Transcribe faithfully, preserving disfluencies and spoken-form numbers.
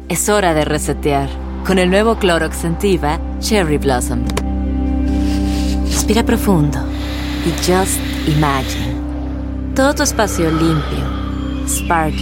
Es hora de resetear. Con el nuevo Clorox Scentiva Cherry Blossom. Respira profundo y just imagine. Todo tu espacio limpio, sparkling.